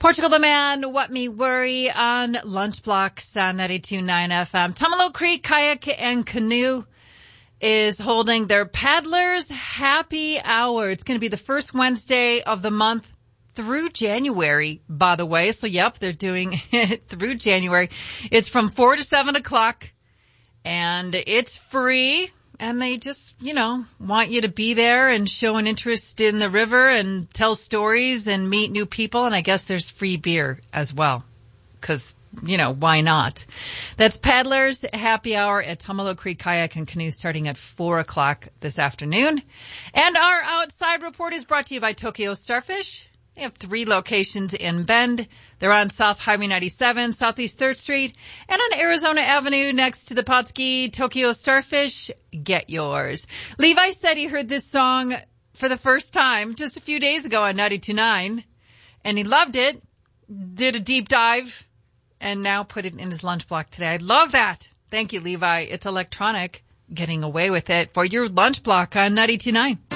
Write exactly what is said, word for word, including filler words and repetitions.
Portugal the Man, What Me Worry on Lunch Blocks on ninety-two point nine F M. Tumalo Creek Kayak and Canoe is holding their Paddlers Happy Hour. It's going to be the first Wednesday of the month through January, by the way. So, yep, they're doing it through January. It's from four to seven o'clock, and it's free. And they just, you know, want you to be there and show an interest in the river and tell stories and meet new people. And I guess there's free beer as well, because, you know, why not? That's Paddlers Happy Hour at Tumalo Creek Kayak and Canoe starting at four o'clock this afternoon. And our Outside Report is brought to you by Tokyo Starfish. They have three locations in Bend. They're on South Highway ninety-seven, Southeast third Street, and on Arizona Avenue next to the Potski. Tokyo Starfish, get yours. Levi said he heard this song for the first time just a few days ago on ninety-two point nine, and he loved it, did a deep dive, and now put it in his lunch block today. I love that. Thank you, Levi. It's electronic, getting away with it for your lunch block on ninety-two point nine.